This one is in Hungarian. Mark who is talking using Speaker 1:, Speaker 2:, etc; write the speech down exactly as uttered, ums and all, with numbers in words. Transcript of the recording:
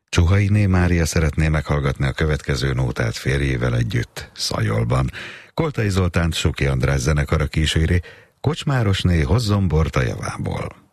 Speaker 1: Csuhainé Mária szeretné meghallgatni a következő nótát férjével együtt, Szajolban. Koltai Zoltánt Suki András zenekara kíséri, Kocsmárosné hozzon bort a javából.